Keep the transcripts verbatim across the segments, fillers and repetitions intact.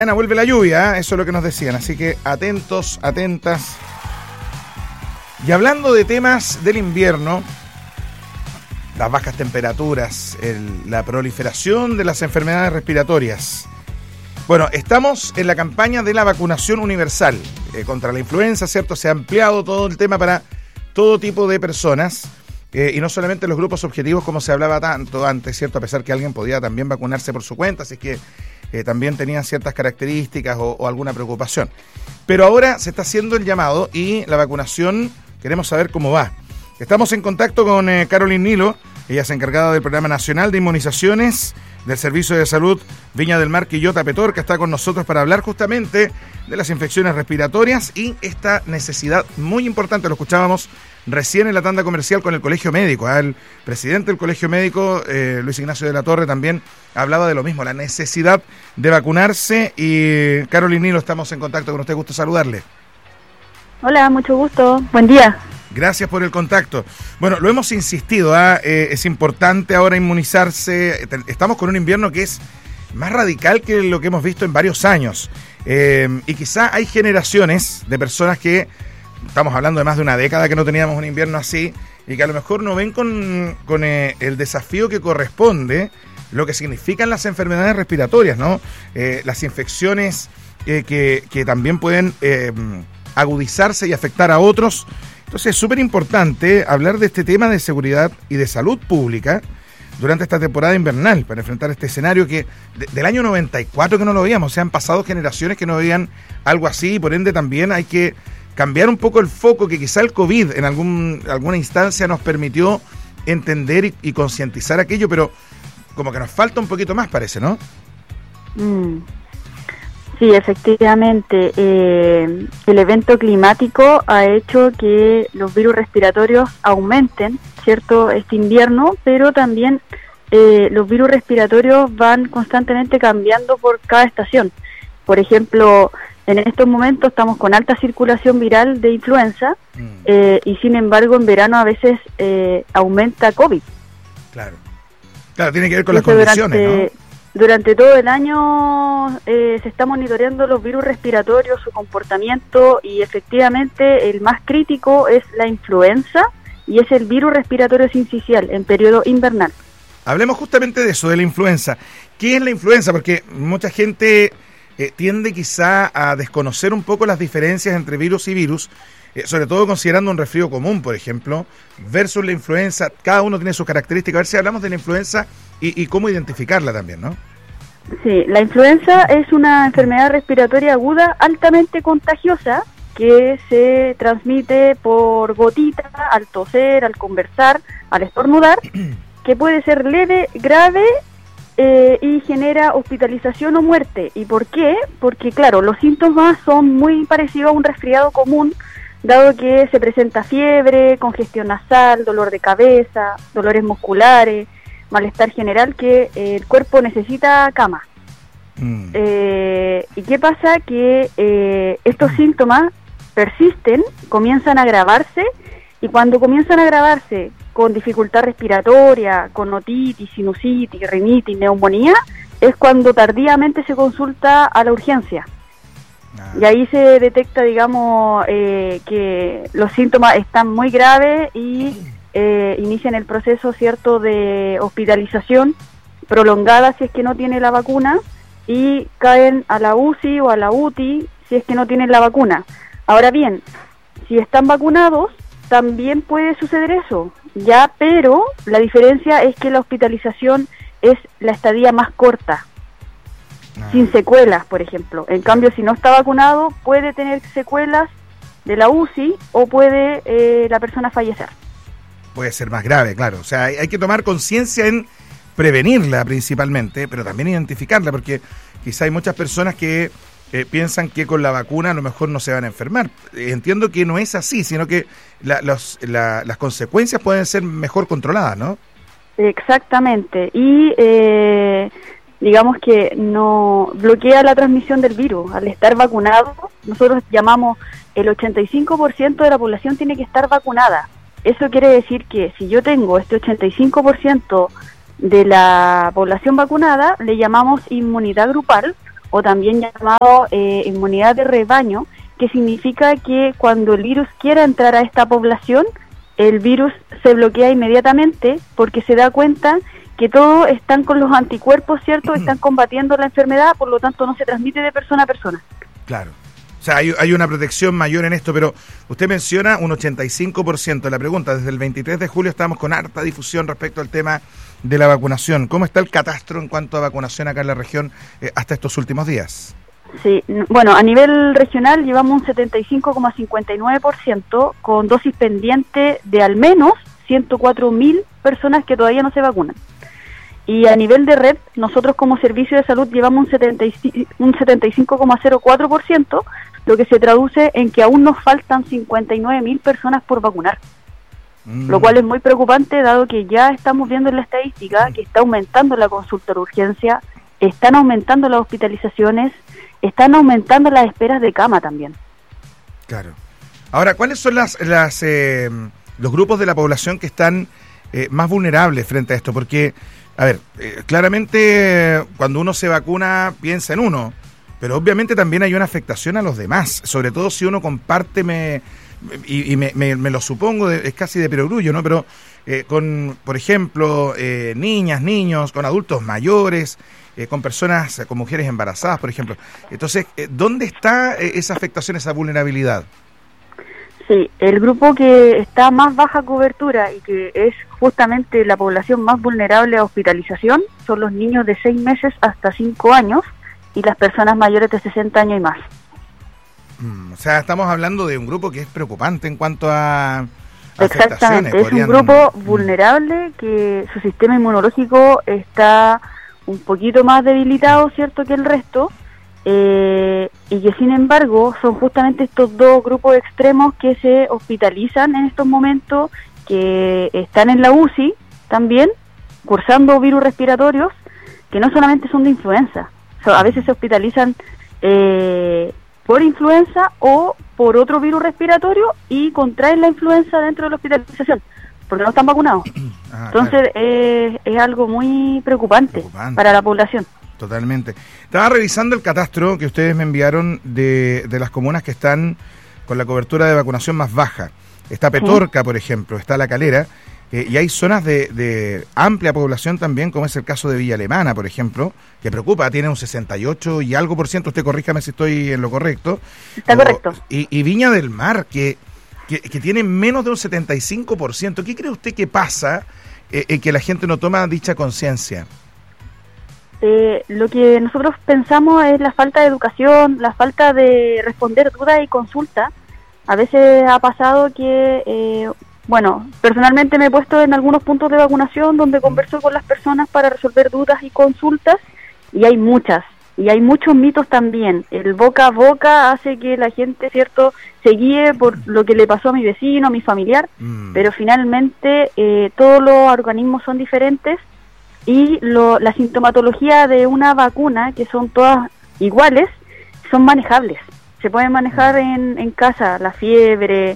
Mañana vuelve la lluvia, ¿eh? Eso es lo que nos decían, así que atentos, atentas. Y hablando de temas del invierno, las bajas temperaturas, el, la proliferación de las enfermedades respiratorias. Bueno, estamos en la campaña de la vacunación universal eh, contra la influenza, ¿cierto? Se ha ampliado todo el tema para todo tipo de personas eh, y no solamente los grupos objetivos como se hablaba tanto antes, ¿cierto? A pesar que alguien podía también vacunarse por su cuenta, así que eh, también tenían ciertas características o, o alguna preocupación. Pero ahora se está haciendo el llamado y la vacunación, queremos saber cómo va. Estamos en contacto con eh, Carolyn Nilo, ella es encargada del Programa Nacional de Inmunizaciones del Servicio de Salud Viña del Mar, Quillota, Petorca, está con nosotros para hablar justamente de las infecciones respiratorias y esta necesidad muy importante, lo escuchábamos recién en la tanda comercial con el Colegio Médico, ¿eh? El presidente del Colegio Médico, eh, Luis Ignacio de la Torre, también hablaba de lo mismo, la necesidad de vacunarse y Carolyn Nilo, estamos en contacto con usted, gusto saludarle. Hola, mucho gusto, buen día. Gracias por el contacto. Bueno, lo hemos insistido, ¿eh? Eh, es importante ahora inmunizarse. Estamos con un invierno que es más radical que lo que hemos visto en varios años. Eh, y quizá hay generaciones de personas que, estamos hablando de más de una década que no teníamos un invierno así, y que a lo mejor no ven con, con eh, el desafío que corresponde lo que significan las enfermedades respiratorias, ¿no? Eh, las infecciones eh, que, que también pueden eh, agudizarse y afectar a otros. Entonces es súper importante hablar de este tema de seguridad y de salud pública durante esta temporada invernal para enfrentar este escenario que de, del año noventa y cuatro que no lo veíamos, o sea, han pasado generaciones que no veían algo así y por ende también hay que cambiar un poco el foco que quizá el COVID en algún, alguna instancia nos permitió entender y, y concientizar aquello, pero como que nos falta un poquito más, parece, ¿no? Mm. Sí, efectivamente, eh, el evento climático ha hecho que los virus respiratorios aumenten, ¿cierto?, este invierno, pero también eh, los virus respiratorios van constantemente cambiando por cada estación. Por ejemplo, en estos momentos estamos con alta circulación viral de influenza mm. eh, y sin embargo en verano a veces eh, aumenta COVID. Claro, claro, tiene que ver con las condiciones, durante, ¿no? Durante todo el año eh, se está monitoreando los virus respiratorios, su comportamiento y efectivamente el más crítico es la influenza y es el virus respiratorio sincicial en periodo invernal. Hablemos justamente de eso, de la influenza. ¿Qué es la influenza? Porque mucha gente eh, tiende quizá a desconocer un poco las diferencias entre virus y virus, eh, sobre todo considerando un resfrío común, por ejemplo, versus la influenza. Cada uno tiene sus características. A ver si hablamos de la influenza y, y cómo identificarla también, ¿no? Sí, la influenza es una enfermedad respiratoria aguda altamente contagiosa que se transmite por gotita, al toser, al conversar, al estornudar, que puede ser leve, grave eh, y genera hospitalización o muerte. ¿Y por qué? Porque, claro, los síntomas son muy parecidos a un resfriado común, dado que se presenta fiebre, congestión nasal, dolor de cabeza, dolores musculares, malestar general, que eh, el cuerpo necesita cama. Mm. Eh, ¿Y qué pasa? Que eh, estos mm. síntomas persisten, comienzan a agravarse, y cuando comienzan a agravarse con dificultad respiratoria, con otitis, sinusitis, rinitis, neumonía, es cuando tardíamente se consulta a la urgencia. Ah. Y ahí se detecta, digamos, eh, que los síntomas están muy graves y eh, inician el proceso, cierto, de hospitalización prolongada si es que no tiene la vacuna y caen a la U C I o a la U T I si es que no tienen la vacuna. Ahora bien, si están vacunados, también puede suceder eso, ya, pero la diferencia es que la hospitalización es la estadía más corta, ah. sin secuelas, por ejemplo. En cambio, si no está vacunado, puede tener secuelas de la U C I o puede eh, la persona fallecer. Puede ser más grave, claro. O sea, hay, hay que tomar conciencia en prevenirla principalmente, pero también identificarla, porque quizá hay muchas personas que eh, piensan que con la vacuna a lo mejor no se van a enfermar. Eh, entiendo que no es así, sino que la, los, la, las consecuencias pueden ser mejor controladas, ¿no? Exactamente. Y eh, digamos que no bloquea la transmisión del virus. Al estar vacunado, nosotros llamamos el ochenta y cinco por ciento de la población tiene que estar vacunada. Eso quiere decir que si yo tengo este ochenta y cinco por ciento de la población vacunada, le llamamos inmunidad grupal o también llamado eh, inmunidad de rebaño, que significa que cuando el virus quiera entrar a esta población, el virus se bloquea inmediatamente porque se da cuenta que todos están con los anticuerpos, ¿cierto? Están combatiendo la enfermedad, por lo tanto no se transmite de persona a persona. Claro. O sea, hay, hay una protección mayor en esto, pero usted menciona un ochenta y cinco por ciento. La pregunta, desde el veintitrés de julio estamos con harta difusión respecto al tema de la vacunación. ¿Cómo está el catastro en cuanto a vacunación acá en la región eh, hasta estos últimos días? Sí, bueno, a nivel regional llevamos un setenta y cinco coma cincuenta y nueve por ciento con dosis pendiente de al menos ciento cuatro mil personas que todavía no se vacunan. Y a nivel de red, nosotros como servicio de salud llevamos un, setenta y cinco, un setenta y cinco coma cero cuatro por ciento, lo que se traduce en que aún nos faltan cincuenta y nueve mil personas por vacunar. Mm. Lo cual es muy preocupante, dado que ya estamos viendo en la estadística que está aumentando la consulta de urgencia, están aumentando las hospitalizaciones, están aumentando las esperas de cama también. Claro. Ahora, ¿cuáles son las, las eh, los grupos de la población que están eh, más vulnerables frente a esto? Porque, a ver, eh, claramente cuando uno se vacuna piensa en uno, pero obviamente también hay una afectación a los demás, sobre todo si uno comparte, me, y, y me, me, me lo supongo, de, es casi de perogrullo, ¿no? Pero eh, con, por ejemplo, eh, niñas, niños, con adultos mayores, eh, con personas, eh, con mujeres embarazadas, por ejemplo. Entonces, eh, ¿dónde está eh, esa afectación, esa vulnerabilidad? Sí, el grupo que está más baja cobertura y que es justamente la población más vulnerable a hospitalización son los niños de seis meses hasta cinco años y las personas mayores de sesenta años y más. Mm, o sea, estamos hablando de un grupo que es preocupante en cuanto a... Exactamente, es un grupo vulnerable que su sistema inmunológico está un poquito más debilitado, ¿cierto?, que el resto, eh, y que sin embargo son justamente estos dos grupos extremos que se hospitalizan en estos momentos, que están en la U C I también, cursando virus respiratorios, que no solamente son de influenza, so, a veces se hospitalizan eh, por influenza o por otro virus respiratorio y contraen la influenza dentro de la hospitalización, porque no están vacunados. Ah, Entonces claro. es, es algo muy preocupante, preocupante para la población. Totalmente. Estaba revisando el catastro que ustedes me enviaron de, de las comunas que están con la cobertura de vacunación más baja. Está Petorca, ¿sí?, por ejemplo, está La Calera, eh, y hay zonas de, de amplia población también, como es el caso de Villa Alemana, por ejemplo, que preocupa, tiene un sesenta y ocho y algo por ciento, usted corríjame si estoy en lo correcto. Está o, correcto. Y, y Viña del Mar, que, que, que tiene menos de un setenta y cinco por ciento. ¿Qué cree usted que pasa eh, en que la gente no toma dicha conciencia? Eh, lo que nosotros pensamos es la falta de educación, la falta de responder dudas y consultas. A veces ha pasado que, eh, bueno, personalmente me he puesto en algunos puntos de vacunación donde converso con las personas para resolver dudas y consultas, y hay muchas, y hay muchos mitos también. El boca a boca hace que la gente, ¿cierto?, se guíe por lo que le pasó a mi vecino, a mi familiar, mm. pero finalmente eh, todos los organismos son diferentes. Y lo, la sintomatología de una vacuna, que son todas iguales, son manejables. Se pueden manejar en, en casa, la fiebre,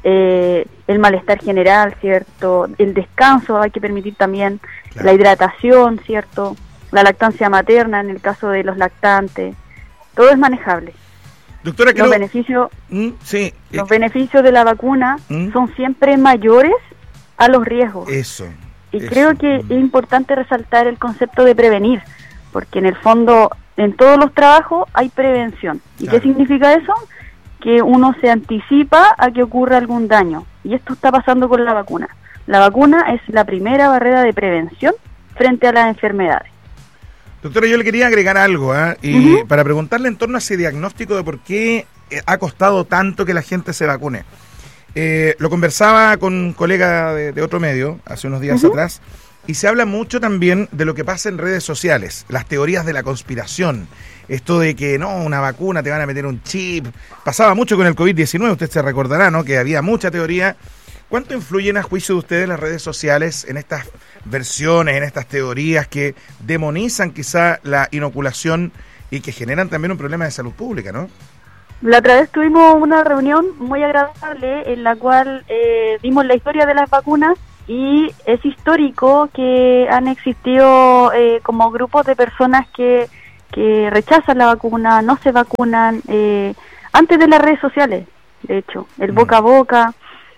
eh, el malestar general, ¿cierto? El descanso hay que permitir también, claro. La hidratación, ¿cierto? La lactancia materna en el caso de los lactantes. Todo es manejable. Doctora, los beneficios, ¿Mm? sí. los beneficios de la vacuna ¿Mm? son siempre mayores a los riesgos. Eso. Y Eso. creo que es importante resaltar el concepto de prevenir, porque en el fondo, en todos los trabajos hay prevención. ¿Y claro. qué significa eso? Que uno se anticipa a que ocurra algún daño. Y esto está pasando con la vacuna. La vacuna es la primera barrera de prevención frente a las enfermedades. Doctora, yo le quería agregar algo, ¿eh? y Uh-huh. para preguntarle en torno a ese diagnóstico de por qué ha costado tanto que la gente se vacune. Eh, lo conversaba con un colega de, de otro medio hace unos días uh-huh. atrás, y se habla mucho también de lo que pasa en redes sociales, las teorías de la conspiración, esto de que no, una vacuna, te van a meter un chip. Pasaba mucho con el COVID diecinueve, usted se recordará, ¿no?, que había mucha teoría. ¿Cuánto influyen, a juicio de ustedes, las redes sociales en estas versiones, en estas teorías que demonizan quizá la inoculación y que generan también un problema de salud pública, ¿no? La otra vez tuvimos una reunión muy agradable en la cual eh, vimos la historia de las vacunas, y es histórico que han existido eh, como grupos de personas que que rechazan la vacuna, no se vacunan, eh, antes de las redes sociales, de hecho, el boca a boca,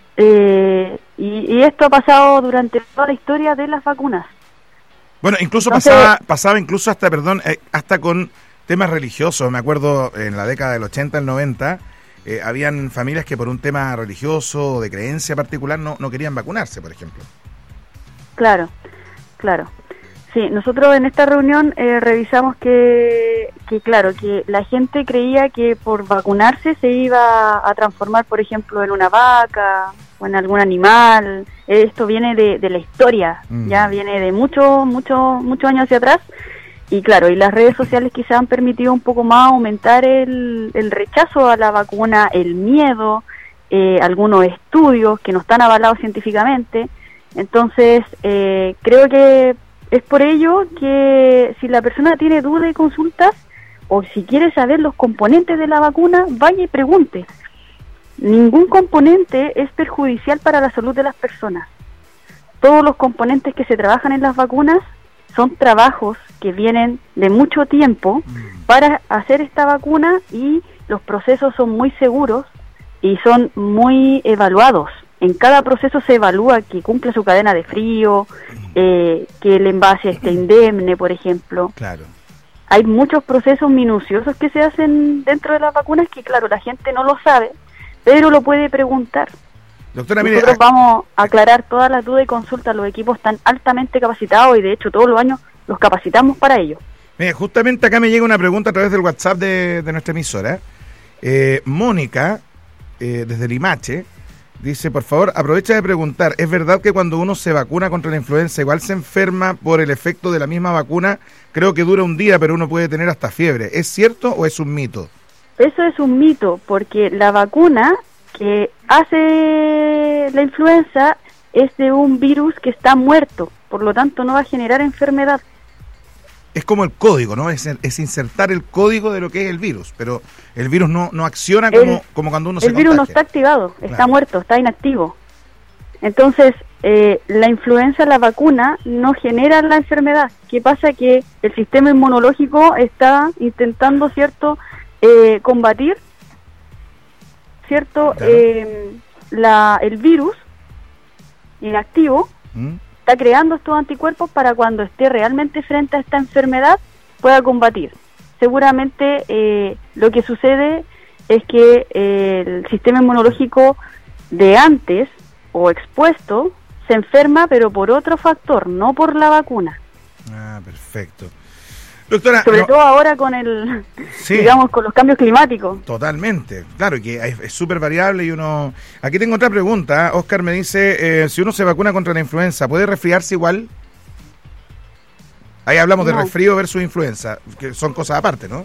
eh, y, y esto ha pasado durante toda la historia de las vacunas. Bueno, incluso Entonces, pasaba, pasaba incluso hasta, perdón, eh, hasta con temas religiosos. Me acuerdo en la década del ochenta, el noventa, eh, habían familias que por un tema religioso o de creencia particular no, no querían vacunarse, por ejemplo. Claro, claro. Sí, nosotros en esta reunión eh, revisamos que, que, claro, que la gente creía que por vacunarse se iba a transformar, por ejemplo, en una vaca o en algún animal. Esto viene de, de la historia, mm. ya viene de muchos, muchos, muchos años hacia atrás. Y claro, y las redes sociales quizás han permitido un poco más aumentar el, el rechazo a la vacuna, el miedo, eh, algunos estudios que no están avalados científicamente. Entonces, eh, creo que es por ello que si la persona tiene dudas y consultas, o si quiere saber los componentes de la vacuna, vaya y pregunte. Ningún componente es perjudicial para la salud de las personas. Todos los componentes que se trabajan en las vacunas son trabajos que vienen de mucho tiempo para hacer esta vacuna, y los procesos son muy seguros y son muy evaluados. En cada proceso se evalúa que cumpla su cadena de frío, eh, que el envase esté indemne, por ejemplo. Claro. Hay muchos procesos minuciosos que se hacen dentro de las vacunas que, claro, la gente no lo sabe, pero lo puede preguntar. Doctora, mire, nosotros vamos a aclarar todas las dudas y consultas. Los equipos están altamente capacitados y, de hecho, todos los años los capacitamos para ello. Mire, justamente acá me llega una pregunta a través del WhatsApp de, de nuestra emisora. Eh, Mónica, eh, desde Limache, dice, por favor, aprovecha de preguntar, ¿es verdad que cuando uno se vacuna contra la influenza igual se enferma por el efecto de la misma vacuna? Creo que dura un día, pero uno puede tener hasta fiebre. ¿Es cierto o es un mito? Eso es un mito, porque la vacuna que hace la influenza es de un virus que está muerto, por lo tanto no va a generar enfermedad. Es como el código, ¿no? Es, es insertar el código de lo que es el virus, pero el virus no, no acciona como, el, como cuando uno se contagia. El virus no está activado, está claro. muerto, está inactivo. Entonces, eh, la influenza, la vacuna, no genera la enfermedad. ¿Qué pasa? Que el sistema inmunológico está intentando, ¿cierto?, eh, combatir, ¿cierto?, claro. eh, la, el virus inactivo. ¿Mm? Está creando estos anticuerpos para cuando esté realmente frente a esta enfermedad pueda combatir. Seguramente eh, lo que sucede es que eh, el sistema inmunológico de antes o expuesto se enferma, pero por otro factor, no por la vacuna. Ah, perfecto. Doctora, sobre no, todo ahora con el, sí, digamos, con los cambios climáticos. Totalmente, claro, que es súper variable y uno... Aquí tengo otra pregunta, Oscar me dice, eh, si uno se vacuna contra la influenza, ¿puede resfriarse igual? Ahí hablamos no. de resfrío versus influenza, que son cosas aparte, ¿no?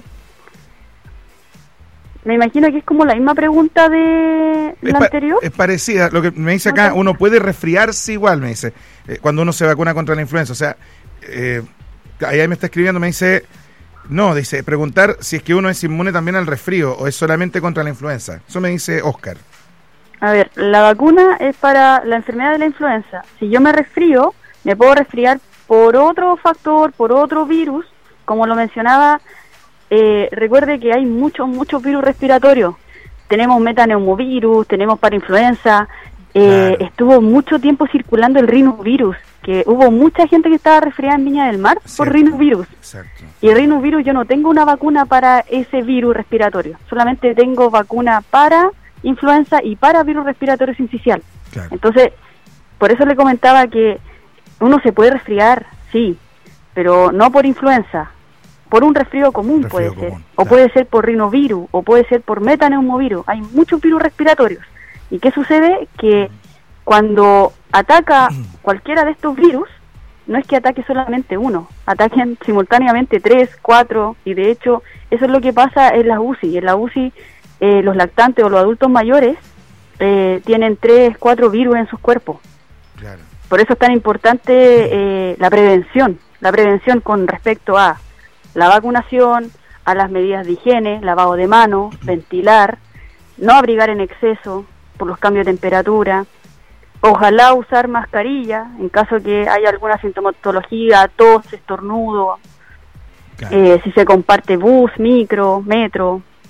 Me imagino que es como la misma pregunta de la anterior. Es parecida, lo que me dice acá, uno puede resfriarse igual, me dice, eh, cuando uno se vacuna contra la influenza, o sea... Eh, ahí me está escribiendo, me dice, no, dice, preguntar si es que uno es inmune también al resfrío o es solamente contra la influenza. Eso me dice Oscar. A ver, la vacuna es para la enfermedad de la influenza. Si yo me resfrío, me puedo resfriar por otro factor, por otro virus, como lo mencionaba. Eh, recuerde que hay muchos, muchos virus respiratorios. Tenemos metaneumovirus, tenemos parainfluenza. Eh, claro. Estuvo mucho tiempo circulando el rinovirus, que hubo mucha gente que estaba resfriada en Viña del Mar por rinovirus. Exacto. Y el rinovirus, yo no tengo una vacuna para ese virus respiratorio, solamente tengo vacuna para influenza y para virus respiratorio sincicial. Claro. Entonces, por eso le comentaba que uno se puede resfriar, sí, pero no por influenza, por un resfrío común resfrío puede común, ser, o claro. puede ser por rinovirus, o puede ser por metaneumovirus. Hay muchos virus respiratorios. ¿Y qué sucede? Que cuando ataca cualquiera de estos virus, no es que ataque solamente uno, ataquen simultáneamente tres, cuatro, y de hecho eso es lo que pasa en la U C I. En la U C I eh, los lactantes o los adultos mayores eh, tienen tres, cuatro virus en sus cuerpos. Claro. Por eso es tan importante eh, la prevención, la prevención con respecto a la vacunación, a las medidas de higiene, lavado de manos, ventilar, no abrigar en exceso por los cambios de temperatura. Ojalá usar mascarilla en caso que haya alguna sintomatología, tos, estornudo, Claro. eh, si se comparte bus, micro, metro,